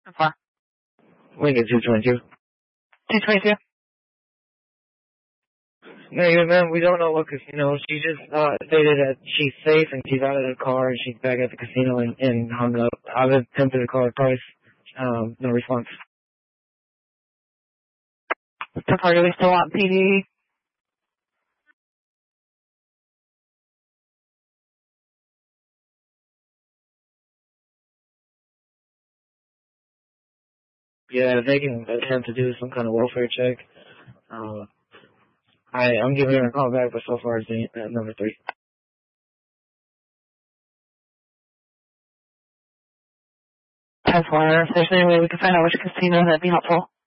far? Lincoln 222. 222? No, man, we don't know what casino. She just stated that she's safe and she's out of the car and she's back at the casino and hung up. I've attempted to call her twice. No response. So far, do we still want PD? Yeah, they can attempt to do some kind of welfare check. I'm giving her a call back, but so far it's number 3. If there's any way we can find out which casino, that'd be helpful.